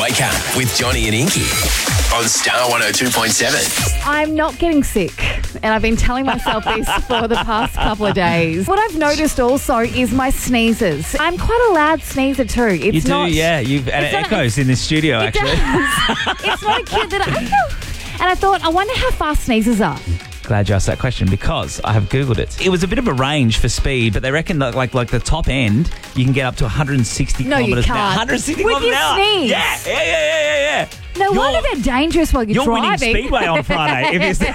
Wake Up with Johnny and Inky on Star 102.7. I'm not getting sick, and I've been telling myself this for the past couple of days. What I've noticed also is my sneezes. I'm quite a loud sneezer too. You do, yeah. And it echoes in this studio, It actually. does. It's not a kid that I know. And I thought, I wonder how fast sneezes are. Glad you asked that question because I have Googled it. It was a bit of a range for speed, but they reckon that like the top end, you can get up to 160 No, you kilometres an hour. can't. 160 With kilometres your an hour. sneeze? Yeah. No wonder they're dangerous while you're You're driving. winning Speedway on Friday. If you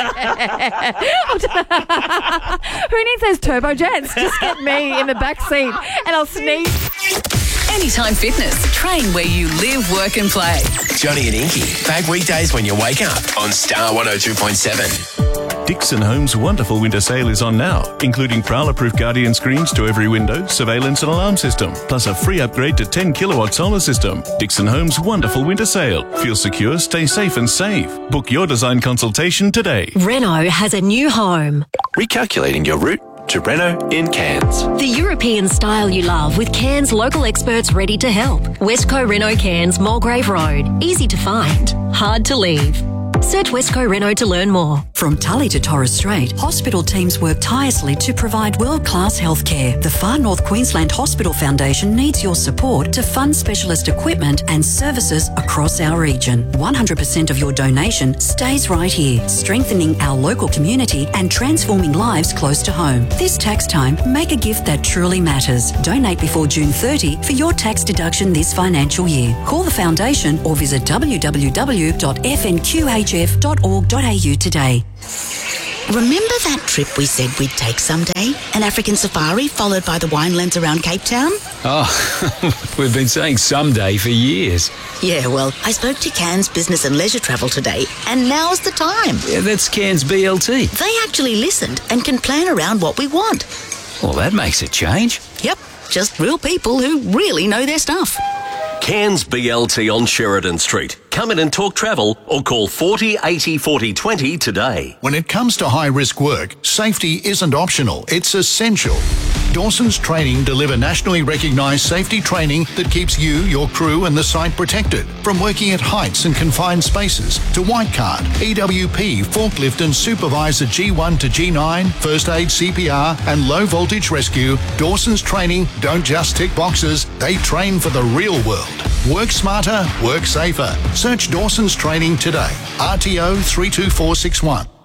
Who needs those turbo jets? Just get me in the back seat and I'll sneeze. Anytime Fitness. Train where you live, work and play. Johnny and Inky, back weekdays when you wake up on Star 102.7. Dixon Homes' wonderful winter sale is on now, including Prowler-proof Guardian screens to every window, surveillance and alarm system, plus a free upgrade to 10 kilowatt solar system. Dixon Homes' wonderful winter sale. Feel secure, stay safe and save. Book your design consultation today. Renault has a new home. Recalculating your route to Renault in Cairns. The European style you love with Cairns local experts ready to help. Westco Renault Cairns, Mulgrave Road. Easy to find, hard to leave. Search Westco Renault to learn more. From Tully to Torres Strait, hospital teams work tirelessly to provide world-class healthcare. The Far North Queensland Hospital Foundation needs your support to fund specialist equipment and services across our region. 100% of your donation stays right here, strengthening our local community and transforming lives close to home. This tax time, make a gift that truly matters. Donate before June 30 for your tax deduction this financial year. Call the foundation or visit www.fnqhf.org.au today. Remember that trip we said we'd take someday? An African safari followed by the winelands around Cape Town? Oh, we've been saying someday for years. Yeah, well, I spoke to Cairns Business and Leisure Travel today, and now's the time. Yeah, that's Cairns BLT. They actually listened and can plan around what we want. Well, that makes a change. Yep, just real people who really know their stuff. Cairns BLT on Sheridan Street. Come in and talk travel or call 40 80 40 20 today. When it comes to high-risk work, safety isn't optional, it's essential. Dawson's Training deliver nationally recognised safety training that keeps you, your crew and the site protected. From working at heights and confined spaces to white card, EWP, forklift and supervisor G1 to G9, first aid, CPR and low voltage rescue, Dawson's Training don't just tick boxes, they train for the real world. Work smarter, work safer. Search Dawson's Training today. RTO 32461.